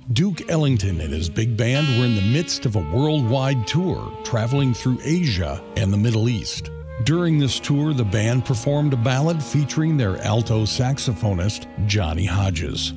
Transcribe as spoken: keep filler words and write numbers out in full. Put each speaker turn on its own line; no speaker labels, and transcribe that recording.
Duke Ellington and his big band were in the midst of a worldwide tour, traveling through Asia and the Middle East. During this tour, the band performed a ballad featuring their alto saxophonist, Johnny Hodges.